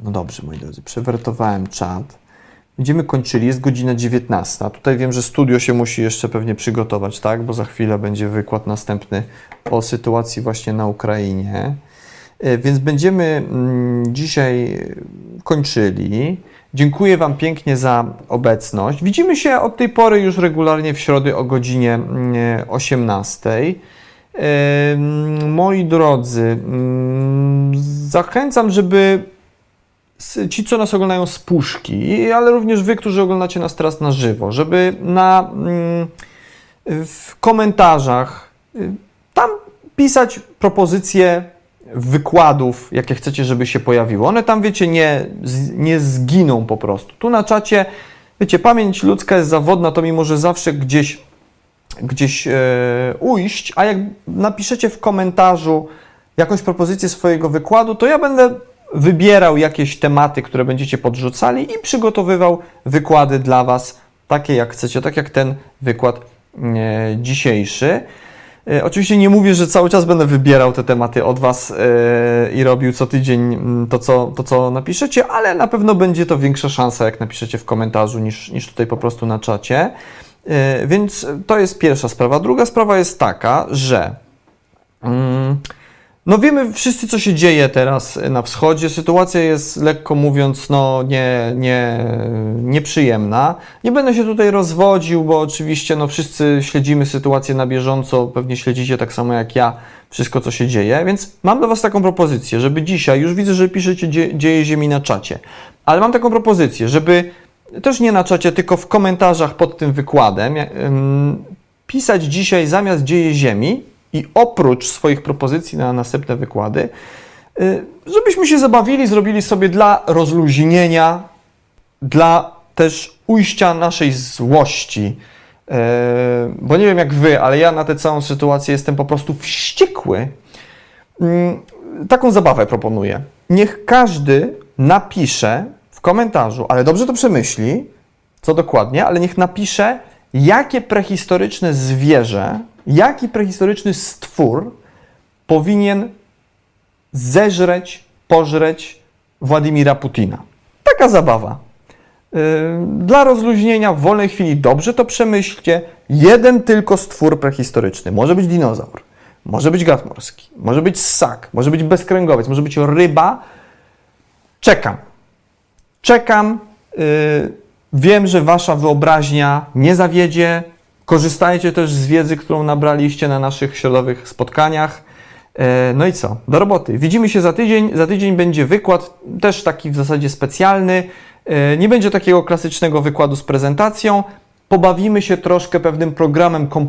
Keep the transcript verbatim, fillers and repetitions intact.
No dobrze, moi drodzy, przewertowałem czat. Będziemy kończyli, jest godzina dziewiętnasta. Tutaj wiem, że studio się musi jeszcze pewnie przygotować, tak? Bo za chwilę będzie wykład następny o sytuacji właśnie na Ukrainie. Więc będziemy dzisiaj kończyli. Dziękuję Wam pięknie za obecność. Widzimy się od tej pory już regularnie w środę o godzinie osiemnastej. Moi drodzy, zachęcam, żeby ci, co nas oglądają z puszki, ale również Wy, którzy oglądacie nas teraz na żywo, żeby na, w komentarzach tam pisać propozycje wykładów, jakie chcecie, żeby się pojawiły. One tam, wiecie, nie, nie zginą po prostu. Tu na czacie, wiecie, pamięć ludzka jest zawodna, to mi może zawsze gdzieś, gdzieś e, ujść, a jak napiszecie w komentarzu jakąś propozycję swojego wykładu, to ja będę wybierał jakieś tematy, które będziecie podrzucali i przygotowywał wykłady dla Was, takie jak chcecie, tak jak ten wykład e, dzisiejszy. E, oczywiście nie mówię, że cały czas będę wybierał te tematy od Was e, i robił co tydzień to co, to, co napiszecie, ale na pewno będzie to większa szansa, jak napiszecie w komentarzu, niż, niż tutaj po prostu na czacie. E, więc to jest pierwsza sprawa. Druga sprawa jest taka, że mm, no wiemy wszyscy, co się dzieje teraz na wschodzie. Sytuacja jest, lekko mówiąc, no nie, nie, nieprzyjemna. Nie będę się tutaj rozwodził, bo oczywiście no wszyscy śledzimy sytuację na bieżąco, pewnie śledzicie tak samo jak ja wszystko, co się dzieje, więc mam dla Was taką propozycję, żeby dzisiaj, już widzę, że piszecie dzie, dzieje ziemi na czacie, ale mam taką propozycję, żeby też nie na czacie, tylko w komentarzach pod tym wykładem ym, pisać dzisiaj zamiast dzieje ziemi i oprócz swoich propozycji na następne wykłady, żebyśmy się zabawili, zrobili sobie dla rozluźnienia, dla też ujścia naszej złości. Bo nie wiem jak Wy, ale ja na tę całą sytuację jestem po prostu wściekły. Taką zabawę proponuję. Niech każdy napisze w komentarzu, ale dobrze to przemyśli, co dokładnie, ale niech napisze, jakie prehistoryczne zwierzę, jaki prehistoryczny stwór powinien zeżreć, pożreć Władimira Putina. Taka zabawa. Yy, dla rozluźnienia w wolnej chwili dobrze to przemyślcie. Jeden tylko stwór prehistoryczny. Może być dinozaur, może być gad morski, może być ssak, może być bezkręgowiec, może być ryba. Czekam. Czekam. Yy, wiem, że Wasza wyobraźnia nie zawiedzie. Korzystajcie też z wiedzy, którą nabraliście na naszych środowych spotkaniach. No i co? Do roboty. Widzimy się za tydzień. Za tydzień będzie wykład, też taki w zasadzie specjalny. Nie będzie takiego klasycznego wykładu z prezentacją. Pobawimy się troszkę pewnym programem komputerowym.